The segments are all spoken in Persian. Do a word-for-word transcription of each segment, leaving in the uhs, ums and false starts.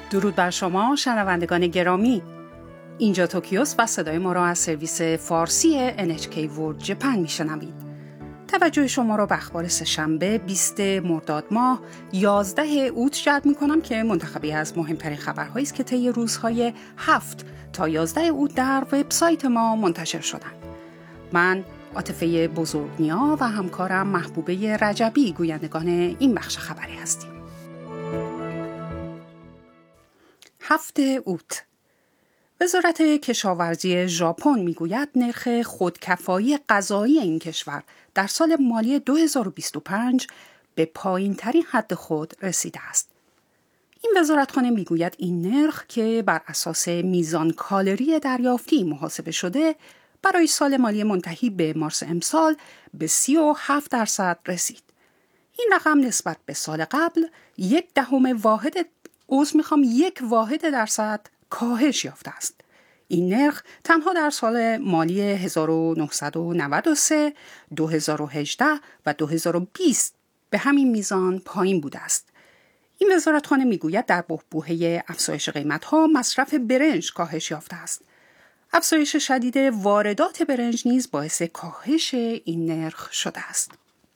درود بر شما شنوندگان گرامی. اینجا توکیوس و صدای ما را از سرویس فارسی ان اچ کی ورلد ژاپن میشنوید. توجه شما را به اخبار سه‌شنبه بیست مرداد ماه یازده اوت جلب می‌کنم که منتخبی از مهمترین خبرهایی است که طی روزهای هفت تا یازده اوت در وبسایت ما منتشر شدند. من عاطفه بزرگنیا و همکارم محبوبه رجبی گویندگان این بخش خبری هستیم. هفت اوت. وزارت کشاورزی ژاپن میگوید نرخ خودکفایی غذایی این کشور در سال مالی دو هزار و بیست و پنج به پایین‌ترین حد خود رسیده است. این وزارتخانه میگوید این نرخ که بر اساس میزان کالری دریافتی محاسبه شده برای سال مالی منتهی به مارس امسال به سی و هفت درصد رسید. این رقم نسبت به سال قبل یک دهم واحد عضو میخوام یک واحد درصد کاهش یافته است. این نرخ تنها در سال مالی هزار و نهصد و نود و سه، دو هزار و هجده و دو هزار و بیست به همین میزان پایین بوده است. این وزارتخانه میگوید در بحبوحه افزایش قیمت‌ها مصرف برنج کاهش یافته است. افزایش شدید واردات برنج نیز باعث کاهش این نرخ شده است.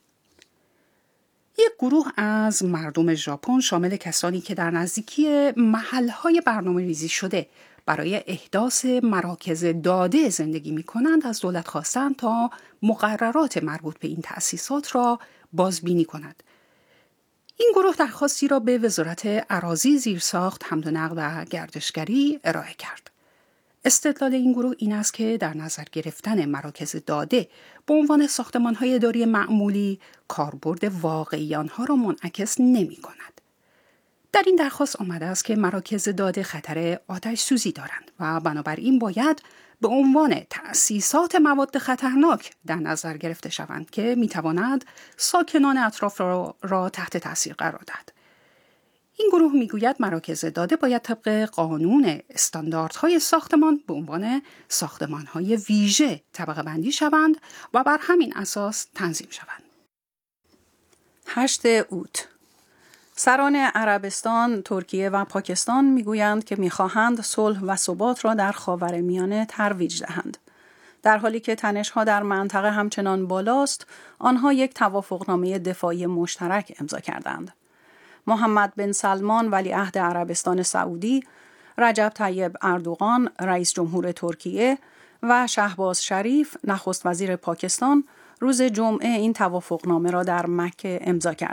یک گروه از مردم ژاپن شامل کسانی که در نزدیکی محل‌های برنامه‌ریزی شده برای احداث مراکز داده زندگی می‌کنند از دولت خواستند تا مقررات مربوط به این تأسیسات را بازبینی کند. این گروه درخواستی را به وزارت اراضی زیرساخت، حمل و نقل و گردشگری ارائه کرد. استدلال این گروه این است که در نظر گرفتن مراکز داده به عنوان ساختمان‌های اداری معمولی کاربرد واقعی آنها را منعکس نمی‌کند. در این درخواست آمده است که مراکز داده خطر آتش سوزی دارند و بنابراین باید به عنوان تأسیسات مواد خطرناک در نظر گرفته شوند که می‌تواند ساکنان اطراف را, را تحت تأثیر قرار دهد. این گروه میگوید مراکز داده باید طبق قانون استانداردهای ساختمان به عنوان ساختمان‌های ویژه طبقه بندی شوند و بر همین اساس تنظیم شوند. هشت اوت. سران عربستان، ترکیه و پاکستان میگویند که میخواهند صلح و ثبات را در خاورمیانه ترویج دهند. در حالی که تنش‌ها در منطقه همچنان بالاست، آنها یک توافقنامه دفاعی مشترک امضا کردند. محمد بن سلمان ولیعهد عربستان سعودی، رجب طیب اردوغان رئیس جمهور ترکیه و شهباز شریف نخست وزیر پاکستان روز جمعه این توافقنامه را در مکه امضا کردند.